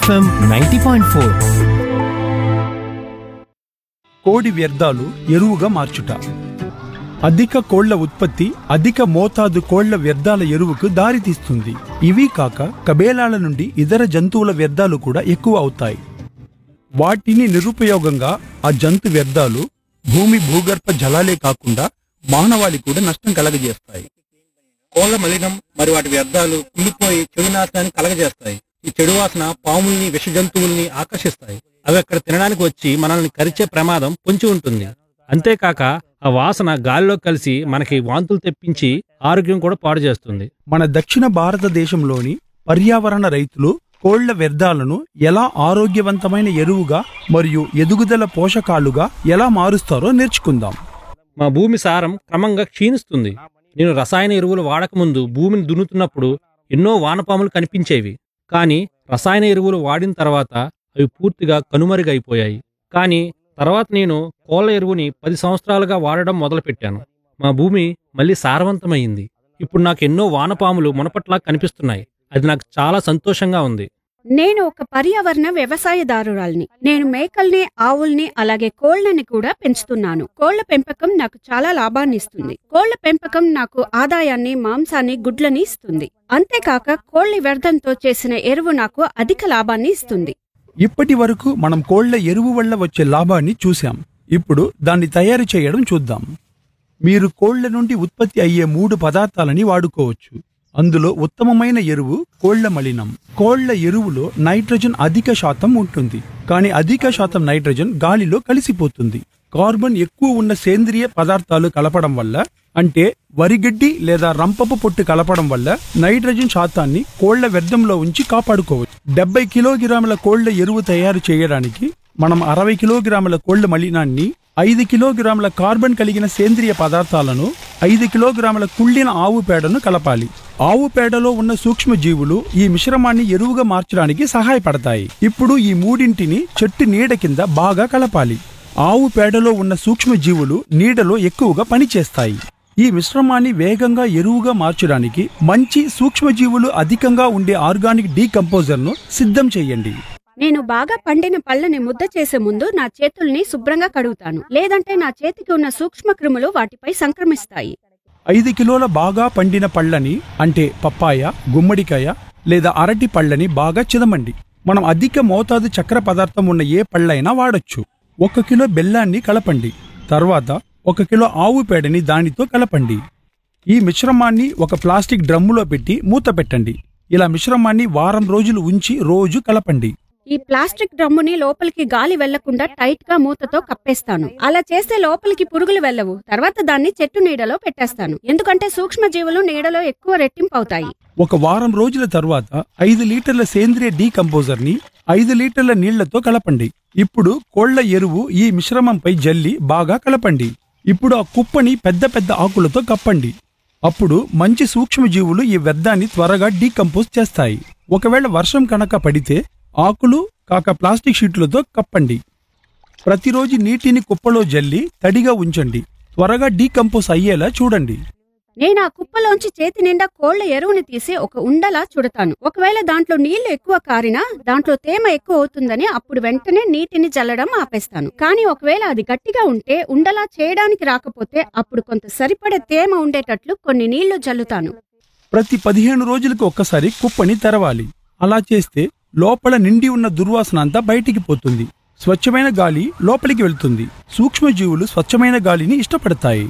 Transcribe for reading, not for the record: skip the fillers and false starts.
FM 90.4. కోడి వ్యర్థాలు ఎరువుగా మార్చుట. అధిక కోళ్ల ఉత్పత్తి అధిక మోతాదు కోళ్ల వ్యర్థాల ఎరువుకు దారితీస్తుంది. ఇవి కాక కబేలాల నుండి ఇతర జంతువుల వ్యర్థాలు కూడా ఎక్కువ అవుతాయి. వాటిని నిరుపయోగంగా ఆ జంతు వ్యర్థాలు భూమి భూగర్భ జలాలే కాకుండా మానవాళి కూడా నష్టం కలగజేస్తాయి. కోళ్ల మలినం మరి వాటి వ్యర్థాలు కుళ్ళిపోయి చెడు నాశనాన్ని కలగజేస్తాయి. ఈ చెడు వాసన పాముల్ని విష జంతువుల్ని ఆకర్షిస్తాయి. అవి అక్కడ తినడానికి వచ్చి మనల్ని కరిచే ప్రమాదం పొంచి ఉంటుంది. అంతేకాక ఆ వాసన గాలిలో కలిసి మనకి వాంతులు తెప్పించి ఆరోగ్యం కూడా పాడు చేస్తుంది. మన దక్షిణ భారతదేశంలోని పర్యావరణ రైతులు కోళ్ల వ్యర్థాలను ఎలా ఆరోగ్యవంతమైన ఎరువుగా మరియు ఎదుగుదల పోషకాలుగా ఎలా మారుస్తారో నేర్చుకుందాం. మా భూమి సారం క్రమంగా క్షీణిస్తుంది. నేను రసాయన ఎరువులు వాడకముందు భూమిని దున్నుతున్నప్పుడు ఎన్నో వానపాములు కనిపించేవి. కానీ రసాయన ఎరువులు వాడిన తర్వాత అవి పూర్తిగా కనుమరుగైపోయాయి. కానీ తర్వాత నేను కోళ్ల ఎరువుని 10 సంవత్సరాలుగా వాడడం మొదలుపెట్టాను. మా భూమి మళ్ళీ సారవంతమైంది. ఇప్పుడు నాకు ఎన్నో వానపాములు మునపట్లా కనిపిస్తున్నాయి. అది నాకు చాలా సంతోషంగా ఉంది. నేను ఒక పర్యావరణ వ్యవసాయదారురాల్ని. నేను మేకల్ని, ఆవుల్ని, అలాగే కోళ్లని కూడా పెంచుతున్నాను. కోళ్ల పెంపకం నాకు చాలా లాభాన్ని ఇస్తుంది. కోళ్ల పెంపకం నాకు ఆదాయాన్ని, మాంసాన్ని, గుడ్లని ఇస్తుంది. అంతేకాక కోళ్ల వ్యర్థంతో చేసిన ఎరువు నాకు అధిక లాభాన్ని ఇస్తుంది. ఇప్పటి వరకు మనం కోళ్ల ఎరువు వల్ల వచ్చే లాభాన్ని చూశాం. ఇప్పుడు దాన్ని తయారు చేయడం చూద్దాం. మీరు కోళ్ల నుండి ఉత్పత్తి అయ్యే 3 పదార్థాలని వాడుకోవచ్చు. అందులో ఉత్తమమైన ఎరువు కోళ్ల మలినం. కోళ్ల ఎరువులో నైట్రోజన్ అధిక శాతం ఉంటుంది. కానీ అధిక శాతం నైట్రోజన్ గాలిలో కలిసిపోతుంది. కార్బన్ ఎక్కువ ఉన్న సేంద్రియ పదార్థాలు కలపడం వల్ల, అంటే వరిగడ్డి లేదా రంపపు పొట్టు కలపడం వల్ల నైట్రోజన్ శాతాన్ని కోళ్ల వ్యర్థంలో ఉంచి కాపాడుకోవచ్చు. 70 కిలోగ్రాముల కోళ్ల ఎరువు తయారు చేయడానికి మనం 60 కిలోగ్రాముల కోళ్ల మలినాన్ని, 5 కిలోగ్రాముల కార్బన్ కలిగిన సేంద్రియ పదార్థాలను, 5 కిలోగ్రాముల కుళ్ళిన ఆవు పేడను కలపాలి. ఆవు పేడలో ఉన్న సూక్ష్మజీవులు ఈ మిశ్రమాన్ని ఎరువుగా మార్చడానికి సహాయపడతాయి. ఇప్పుడు ఈ మూడింటిని చెట్టు నీడ కింద బాగా కలపాలి. ఆవు పేడలో ఉన్న సూక్ష్మజీవులు నీడలో ఎక్కువగా పనిచేస్తాయి. ఈ మిశ్రమాన్ని వేగంగా ఎరువుగా మార్చడానికి మంచి సూక్ష్మజీవులు అధికంగా ఉండే ఆర్గానిక్ డీకంపోజర్ను సిద్ధం చేయండి. నేను బాగా పండిన పళ్ళని ముద్ద చేసే ముందు నా చేతుల్ని శుభ్రంగా కడుగుతాను. లేదంటే నా చేతికి ఉన్న సూక్ష్మక్రిములు వాటిపై సంక్రమిస్తాయి. 5 కిలోల బాగా పండిన పళ్ళని, అంటే పప్పాయ, గుమ్మడికాయ లేదా అరటి పళ్ళని బాగా చిదమండి. మనం అధిక మోతాదు చక్కెర పదార్థం ఉన్న ఏ పళ్ళైనా వాడొచ్చు. 1 కిలో బెల్లాన్ని కలపండి. తర్వాత 1 కిలో ఆవు పేడని దానితో కలపండి. ఈ మిశ్రమాన్ని ఒక ప్లాస్టిక్ డ్రమ్ములో పెట్టి మూత పెట్టండి. ఇలా మిశ్రమాన్ని వారం రోజులు ఉంచి రోజు కలపండి. ఈ ప్లాస్టిక్ డ్రమ్ముని లోపలికి గాలి వెళ్లకుండా టైట్ గా మూతతో కప్పేస్తాను. అలా చేస్తే లోపలికి పురుగులు వెళ్ళవు. తర్వాత దాన్ని చెట్టు నీడలో పెట్టేస్తాను. ఎందుకంటే సూక్ష్మజీవులు నీడలో ఎక్కువ రెట్టింపు అవుతాయి. ఒక వారం రోజుల తర్వాత 5 లీటర్ల సేంద్రియ డీకంపోజర్ ని 5 లీటర్ల నీళ్లతో కలపండి. ఇప్పుడు కోళ్ల ఎరువు ఈ మిశ్రమంపై జల్లి బాగా కలపండి. ఇప్పుడు ఆ కుప్పని పెద్ద పెద్ద ఆకులతో కప్పండి. అప్పుడు మంచి సూక్ష్మజీవులు ఈ వ్యర్థాన్ని త్వరగా డీకంపోజ్ చేస్తాయి. ఒకవేళ వర్షం కనుక పడితే ఆకులు కాక ప్లాస్టిక్ షీట్లతో కప్పండి. ప్రతిరోజు నీటిని కుప్పలో జల్లి తడిగా ఉంచండి. త్వరగా డీకంపోజ్ అయ్యేలా చూడండి. నేను ఆ కుప్పలోంచి చేతి నిండా కోళ్ల ఎరువుని తీసి ఒక ఉండలా చుడతాను. ఒకవేళ దాంట్లో నీళ్లు ఎక్కువ కారినా దాంట్లో తేమ ఎక్కువ అవుతుందని అప్పుడు వెంటనే నీటిని జల్లడం ఆపేస్తాను. కానీ ఒకవేళ అది గట్టిగా ఉంటే, ఉండలా చేయడానికి రాకపోతే అప్పుడు కొంత సరిపడే తేమ ఉండేటట్లు కొన్ని నీళ్లు జల్లుతాను. ప్రతి 15 రోజులకు ఒక్కసారి కుప్పని తెరవాలి. అలా చేస్తే లోపల నిండి ఉన్న దుర్వాసన అంతా బయటికి పోతుంది. స్వచ్ఛమైన గాలి లోపలికి వెళ్తుంది. సూక్ష్మజీవులు స్వచ్ఛమైన గాలిని ఇష్టపడతాయి.